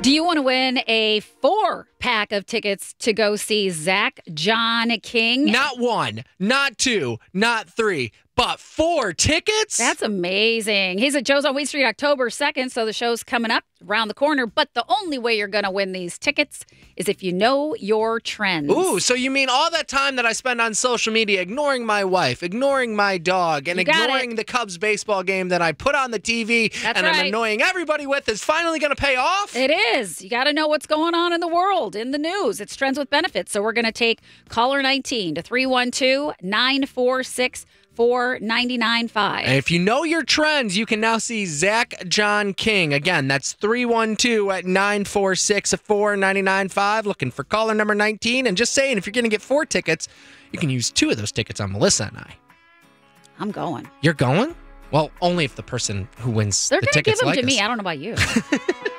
Do you want to win a 4-pack of tickets to go see Zach John King? Not 1, not 2, not 3, but 4 tickets? That's amazing. He's at Joe's on Wheat Street October 2nd, so the show's coming up around the corner. But the only way you're going to win these tickets is if you know your trends. Ooh, so you mean all that time that I spend on social media ignoring my wife, ignoring my dog, and ignoring the Cubs baseball game that I put on the TV I'm annoying everybody with is finally going to pay off? It is. You got to know what's going on in the world, in the news. It's Trends with Benefits. So we're going to take caller 19 to 312-946-4995. And if you know your trends, you can now see Zach John King. Again, that's 312-946-4995. Looking for caller number 19. And just saying, if you're going to get 4 tickets, you can use 2 of those tickets on Melissa and I. I'm going. You're going? Well, only if the person who wins the tickets They're going to give them like to us. me. I don't know about you.